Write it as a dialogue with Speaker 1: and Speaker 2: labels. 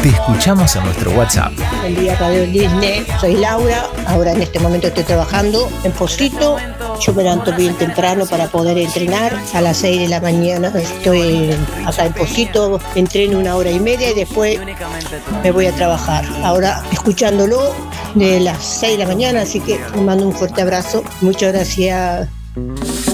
Speaker 1: Te escuchamos en nuestro WhatsApp.
Speaker 2: Buen día, Radio Disney. Soy Laura. Ahora en este momento estoy trabajando en Posito. Yo me levanto bien temprano para poder entrenar. A las 6 de la mañana estoy acá en Posito. Entreno 1 hora y media y después me voy a trabajar. Ahora escuchándolo de las 6 de la mañana, así que les mando un fuerte abrazo. Muchas gracias.